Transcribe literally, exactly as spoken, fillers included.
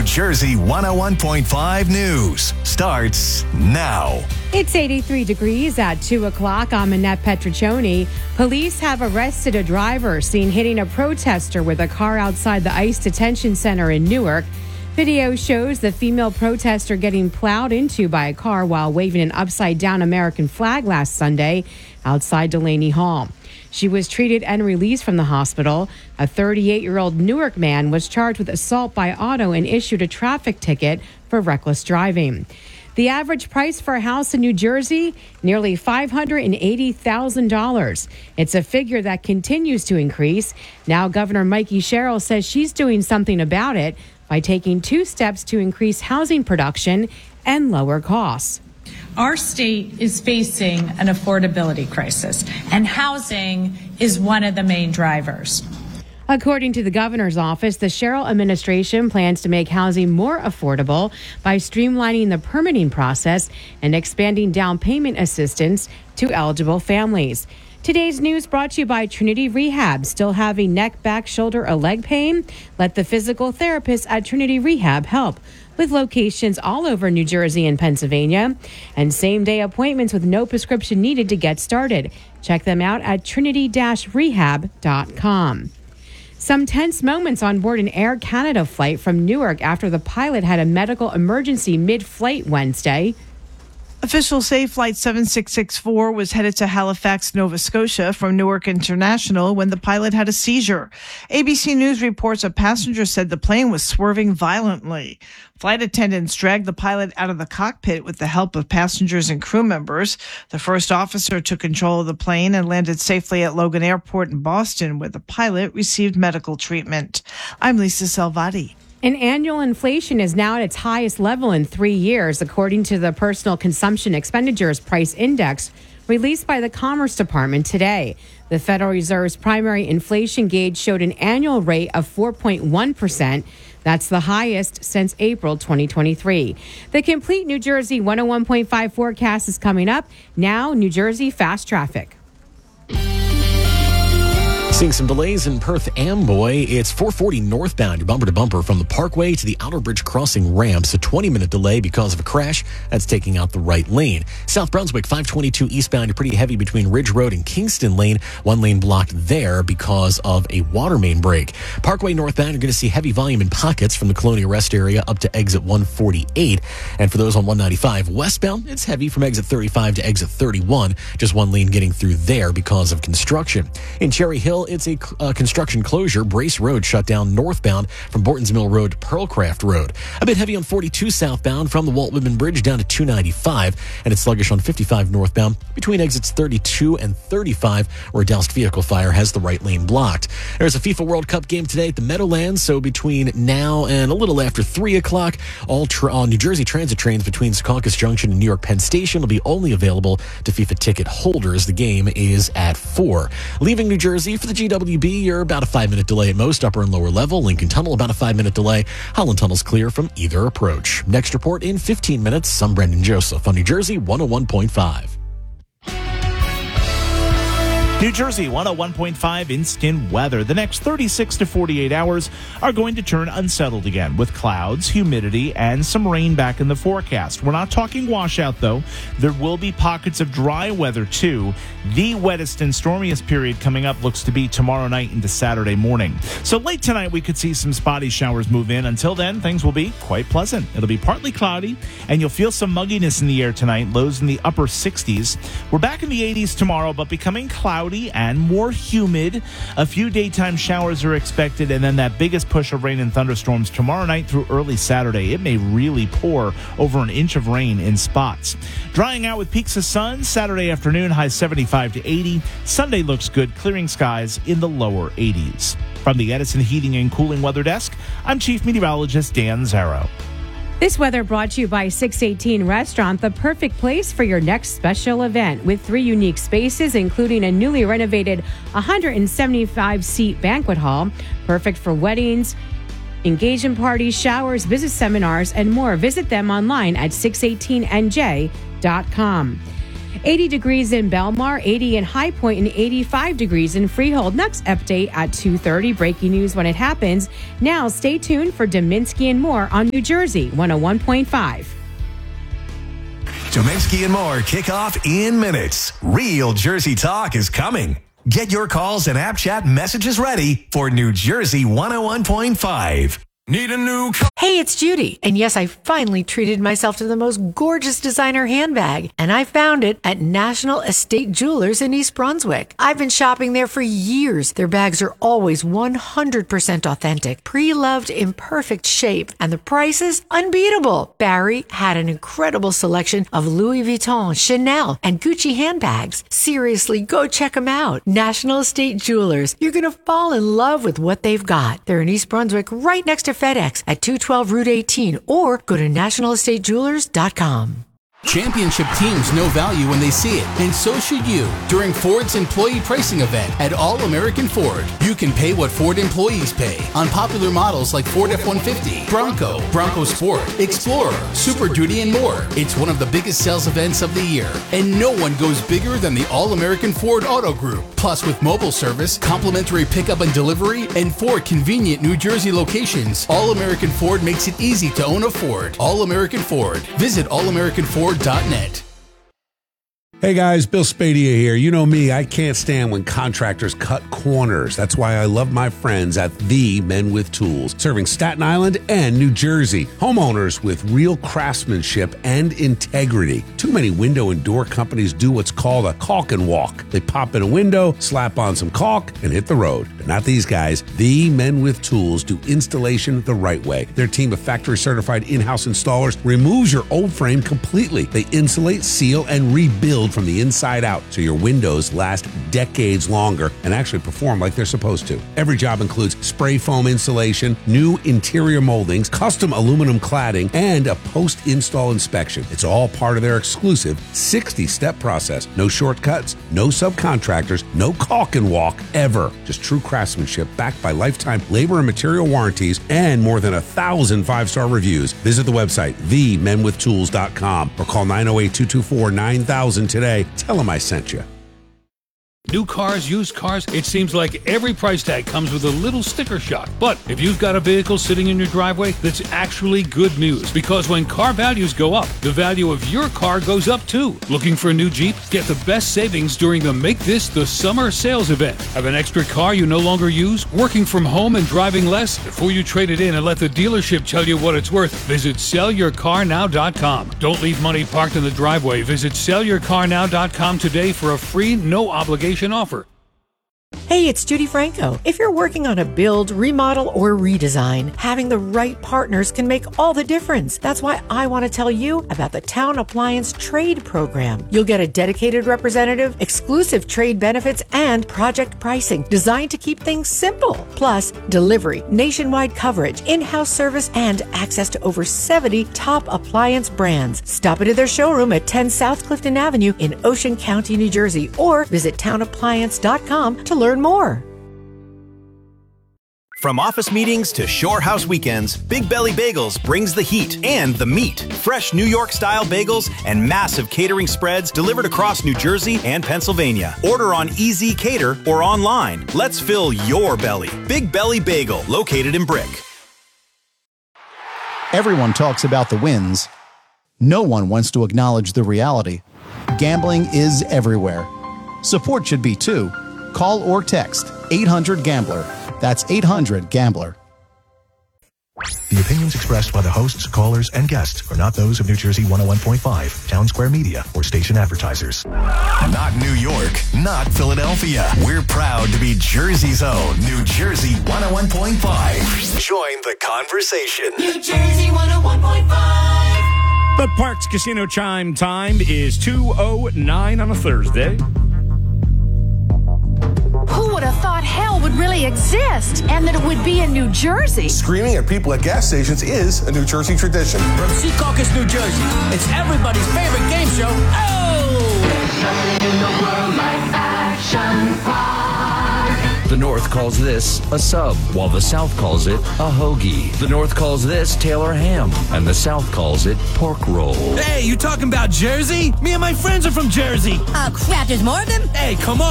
Jersey one oh one point five News starts now. It's eighty-three degrees at two o'clock. I'm Annette Petriccioni. Police have arrested a driver seen hitting a protester with a car outside the ICE detention center in Newark. Video shows the female protester getting plowed into by a car while waving an upside-down American flag last Sunday outside Delaney Hall. She was treated and released from the hospital. A thirty-eight-year-old Newark man was charged with assault by auto and issued a traffic ticket for reckless driving. The average price for a house in New Jersey, nearly five hundred eighty thousand dollars. It's a figure that continues to increase. Now Governor Mikey Sherrill says she's doing something about it by taking two steps to increase housing production and lower costs. Our state is facing an affordability crisis, and housing is one of the main drivers. According to the governor's office, the Sherrill administration plans to make housing more affordable by streamlining the permitting process and expanding down payment assistance to eligible families. Today's news brought to you by Trinity Rehab. Still having neck, back, shoulder, or leg pain? Let the physical therapist at Trinity Rehab help. With locations all over New Jersey and Pennsylvania, and same-day appointments with no prescription needed to get started. Check them out at trinity dash rehab dot com. Some tense moments on board an Air Canada flight from Newark after the pilot had a medical emergency mid-flight Wednesday. Officials say Flight seven six six four was headed to Halifax, Nova Scotia from Newark International when the pilot had a seizure. A B C News reports a passenger said the plane was swerving violently. Flight attendants dragged the pilot out of the cockpit with the help of passengers and crew members. The first officer took control of the plane and landed safely at Logan Airport in Boston, where the pilot received medical treatment. I'm Lisa Salvati. And annual inflation is now at its highest level in three years, according to the Personal Consumption Expenditures Price Index released by the Commerce Department today. The Federal Reserve's primary inflation gauge showed an annual rate of four point one percent. That's the highest since April twenty twenty-three. The complete New Jersey one oh one point five forecast is coming up. Now, New Jersey fast traffic. Seeing some delays in Perth Amboy. It's four forty northbound, bumper to bumper from the Parkway to the Outer Bridge Crossing ramps. A twenty-minute delay because of a crash that's taking out the right lane. South Brunswick, five twenty-two eastbound, you're pretty heavy between Ridge Road and Kingston Lane. One lane blocked there because of a water main break. Parkway northbound, you're going to see heavy volume in pockets from the Colonial Rest area up to exit one forty-eight. And for those on one ninety-five westbound, it's heavy from exit thirty-five to exit thirty-one. Just one lane getting through there because of construction. In Cherry Hill, it's a uh, construction closure. Brace Road shut down northbound from Bortons Mill Road to Pearlcraft Road. A bit heavy on forty-two southbound from the Walt Whitman Bridge down to two ninety-five, and it's sluggish on fifty-five northbound between exits thirty-two and thirty-five, where a doused vehicle fire has the right lane blocked. There's a FIFA World Cup game today at the Meadowlands, so between now and a little after three o'clock, all tra- uh, New Jersey Transit trains between Secaucus Junction and New York Penn Station will be only available to FIFA ticket holders. The game is at four. Leaving New Jersey for the G W B, you're about a five-minute delay at most, upper and lower level. Lincoln Tunnel, about a five-minute delay. Holland Tunnel's clear from either approach. Next report in fifteen minutes. I'm Brendan Joseph on New Jersey one oh one point five. New Jersey one oh one point five instant weather. The next thirty-six to forty-eight hours are going to turn unsettled again with clouds, humidity, and some rain back in the forecast. We're not talking washout, though. There will be pockets of dry weather, too. The wettest and stormiest period coming up looks to be tomorrow night into Saturday morning. So late tonight, we could see some spotty showers move in. Until then, things will be quite pleasant. It'll be partly cloudy, and you'll feel some mugginess in the air tonight, lows in the upper sixties. We're back in the eighties tomorrow, but becoming cloudy and more humid. A few daytime showers are expected, and then that biggest push of rain and thunderstorms tomorrow night through early Saturday. It may really pour over an inch of rain in spots. Drying out with peaks of sun Saturday afternoon, high seventy-five to eighty. Sunday looks good, clearing skies in the lower eighties. From the Edison Heating and Cooling Weather Desk, I'm Chief Meteorologist Dan Zarrow. This weather brought to you by six eighteen Restaurant, the perfect place for your next special event. With three unique spaces, including a newly renovated one hundred seventy-five seat banquet hall, perfect for weddings, engagement parties, showers, business seminars, and more. Visit them online at six eighteen N J dot com. eighty degrees in Belmar, eighty in High Point, and eighty-five degrees in Freehold. Next update at two thirty. Breaking news when it happens. Now stay tuned for Dominski and more on New Jersey one oh one point five. Dominski and more kick off in minutes. Real Jersey talk is coming. Get your calls and app chat messages ready for New Jersey one oh one point five. Need a new car? Hey, it's Judy. And yes, I finally treated myself to the most gorgeous designer handbag. And I found it at National Estate Jewelers in East Brunswick. I've been shopping there for years. Their bags are always one hundred percent authentic, pre-loved in perfect shape, and the prices unbeatable. Barry had an incredible selection of Louis Vuitton, Chanel, and Gucci handbags. Seriously, go check them out. National Estate Jewelers. You're going to fall in love with what they've got. They're in East Brunswick, right next to FedEx at two twelve Route eighteen, or go to national estate jewelers dot com. Championship teams know value when they see it, and so should you. During Ford's employee pricing event at All-American Ford, you can pay what Ford employees pay on popular models like Ford F one fifty, Bronco, Bronco Sport, Explorer, Super Duty, and more. It's one of the biggest sales events of the year, and no one goes bigger than the All-American Ford Auto Group. Plus, with mobile service, complimentary pickup and delivery, and four convenient New Jersey locations, All-American Ford makes it easy to own a Ford. All-American Ford. Visit all american ford dot net. Hey guys, Bill Spadia here. You know me, I can't stand when contractors cut corners. That's why I love my friends at The Men with Tools, serving Staten Island and New Jersey. Homeowners with real craftsmanship and integrity. Too many window and door companies do what's called a caulk and walk. They pop in a window, slap on some caulk, and hit the road. But not these guys. The Men with Tools do installation the right way. Their team of factory-certified in-house installers removes your old frame completely. They insulate, seal, and rebuild from the inside out so your windows last decades longer and actually perform like they're supposed to. Every job includes spray foam insulation, new interior moldings, custom aluminum cladding, and a post-install inspection. It's all part of their exclusive sixty-step process. No shortcuts, no subcontractors, no caulk and walk ever. Just true craftsmanship backed by lifetime labor and material warranties and more than a thousand five-star reviews. Visit the website, the men with tools dot com, or call nine oh eight, two two four, nine thousand today. Tell them I sent you. New cars, used cars, it seems like every price tag comes with a little sticker shock. But if you've got a vehicle sitting in your driveway, that's actually good news. Because when car values go up, the value of your car goes up too. Looking for a new Jeep? Get the best savings during the Make This the Summer sales event. Have an extra car you no longer use? Working from home and driving less? Before you trade it in and let the dealership tell you what it's worth, visit sell your car now dot com. Don't leave money parked in the driveway. Visit sell your car now dot com today for a free, no obligation offer. Hey, it's Judy Franco. If you're working on a build, remodel, or redesign, having the right partners can make all the difference. That's why I want to tell you about the Town Appliance Trade Program. You'll get a dedicated representative, exclusive trade benefits, and project pricing designed to keep things simple. Plus, delivery, nationwide coverage, in-house service, and access to over seventy top appliance brands. Stop into their showroom at ten South Clifton Avenue in Ocean County, New Jersey, or visit town appliance dot com to learn more. From office meetings to shore house weekends, Big Belly Bagels brings the heat and the meat. Fresh New York-style bagels and massive catering spreads delivered across New Jersey and Pennsylvania. Order on Easy Cater or online. Let's fill your belly. Big Belly Bagel, located in Brick. Everyone talks about the wins. No one wants to acknowledge the reality. Gambling is everywhere. Support should be too. Call or text eight hundred gambler. That's eight hundred gambler. The opinions expressed by the hosts, callers, and guests are not those of New Jersey one oh one point five, Town Square Media, or station advertisers. Not New York, not Philadelphia. We're proud to be Jersey's own New Jersey one oh one point five. Join the conversation. New Jersey one oh one point five. The Parks Casino chime time is two oh nine on a Thursday. Who would have thought hell would really exist and that it would be in New Jersey? Screaming at people at gas stations is a New Jersey tradition. From Secaucus, New Jersey, it's everybody's favorite game show. Oh! There's nothing in the world like Action Park. The North calls this a sub, while the South calls it a hoagie. The North calls this Taylor ham, and the South calls it pork roll. Hey, you talking about Jersey? Me and my friends are from Jersey. Oh, crap, there's more of them? Hey, come on.